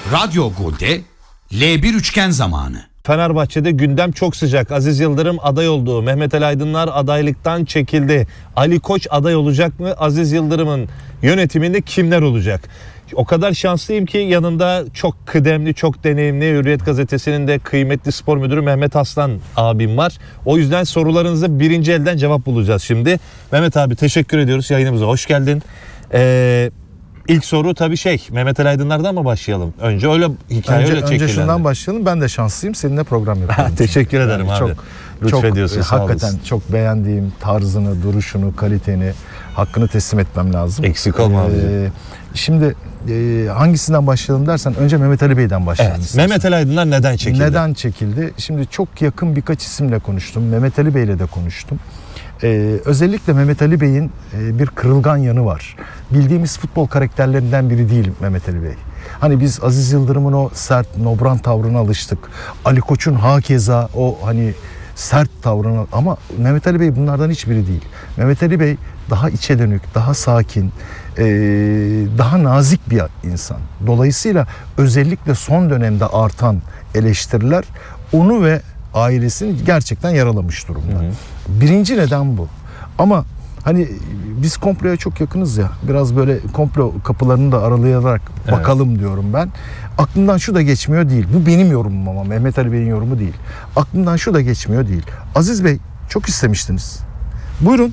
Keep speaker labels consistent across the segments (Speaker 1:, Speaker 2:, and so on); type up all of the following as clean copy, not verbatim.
Speaker 1: Radyo Gol'de L1 üçgen zamanı.
Speaker 2: Fenerbahçe'de gündem çok sıcak. Aziz Yıldırım aday oldu. Mehmet Ali Aydınlar adaylıktan çekildi. Ali Koç aday olacak mı? Aziz Yıldırım'ın yönetiminde kimler olacak? O kadar şanslıyım ki yanımda çok kıdemli, çok deneyimli Hürriyet Gazetesi'nin de kıymetli spor müdürü Mehmet Aslan abim var. O yüzden sorularınıza birinci elden cevap bulacağız şimdi. Mehmet abi teşekkür ediyoruz. Yayınımıza hoş geldin. İlk soru tabii Mehmet Ali Aydınlar'dan mı başlayalım? Önce öyle hikaye öyle çekilendi.
Speaker 3: Önce şundan başlayalım. Ben de şanslıyım. Seninle program yapıyorum.
Speaker 2: Teşekkür ederim
Speaker 3: yani
Speaker 2: abi. Lütfediyorsun, sağ
Speaker 3: hakikaten
Speaker 2: olasın.
Speaker 3: çok beğendiğim tarzını, duruşunu, kaliteni, hakkını teslim etmem lazım.
Speaker 2: Eksik olma abi.
Speaker 3: Şimdi hangisinden başlayalım dersen önce Mehmet Ali Bey'den başlayalım.
Speaker 2: Evet. Mehmet Ali Aydınlar neden çekildi?
Speaker 3: Neden çekildi? Şimdi çok yakın birkaç isimle konuştum. Mehmet Ali Bey'le de konuştum. Özellikle Mehmet Ali Bey'in bir kırılgan yanı var. Bildiğimiz futbol karakterlerinden biri değil Mehmet Ali Bey. Hani biz Aziz Yıldırım'ın o sert, nobran tavrına alıştık. Ali Koç'un hakeza o hani sert tavrına, ama Mehmet Ali Bey bunlardan hiçbiri değil. Mehmet Ali Bey daha içe dönük, daha sakin, daha nazik bir insan. Dolayısıyla özellikle son dönemde artan eleştiriler onu ve ailesini gerçekten yaralamış durumda. Birinci neden bu. Ama hani biz komploya çok yakınız ya. Biraz böyle komplo kapılarını da aralayarak bakalım diyorum ben. Aklımdan şu da geçmiyor değil. Bu benim yorumum ama Mehmet Ali Bey'in yorumu değil. Aklımdan şu da geçmiyor değil. Aziz Bey çok istemiştiniz. Buyurun.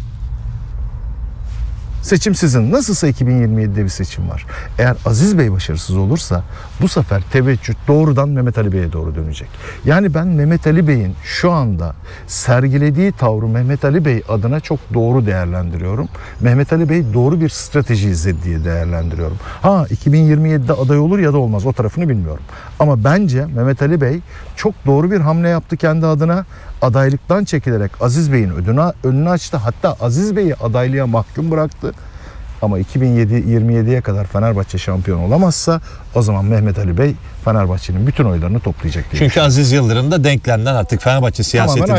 Speaker 3: Seçim sizin. Nasılsa 2027'de bir seçim var. Eğer Aziz Bey başarısız olursa bu sefer teveccüh doğrudan Mehmet Ali Bey'e doğru dönecek. Yani ben Mehmet Ali Bey'in şu anda sergilediği tavrı Mehmet Ali Bey adına çok doğru değerlendiriyorum. Mehmet Ali Bey doğru bir strateji izledi diye değerlendiriyorum. 2027'de aday olur ya da olmaz, o tarafını bilmiyorum. Ama bence Mehmet Ali Bey çok doğru bir hamle yaptı kendi adına. Adaylıktan çekilerek Aziz Bey'in önünü açtı. Hatta Aziz Bey'i adaylığa mahkum bıraktı. Ama 2027'ye kadar Fenerbahçe şampiyon olamazsa o zaman Mehmet Ali Bey Fenerbahçe'nin bütün oylarını toplayacak diye.
Speaker 2: Çünkü Aziz Yıldırım da denklemden artık Fenerbahçe siyaseti